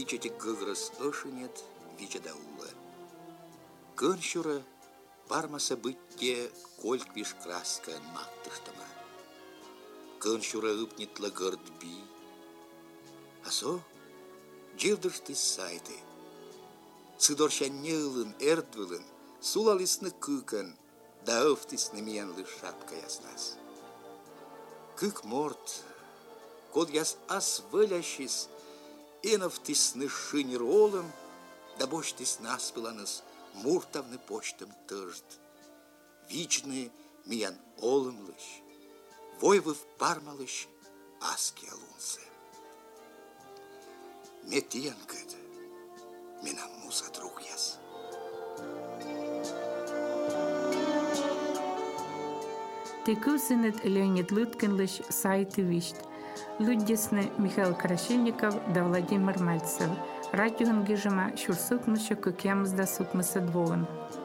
вичетик гыгрыс ышынет виче даула. Кыншура бармаса бытте кольквиш краска мактыштыма. Кыншура ыпнетла гырдби. Асо живдыршты сайды. Цыдоршанне ылын, эрдвылын, сулалысны кыкын, да ыфтысны миянлы шапка яснас. Кык морт, код яс ас вылящис, эновтысны шинер олым, да боштыс нас пыланыс муртавны почтым тыжд. Вичны миян олымлыш, войвыв пармалыш аски алунсы. Метиян кыды, менам муза друг яс. Тыкусынет Леонид Лыткинлыш сайты вишт. Люддесны Михаил Крашенников да Владимир Мальцев. Радионгижима шурсукмышы кукемызда сукмысы двоын.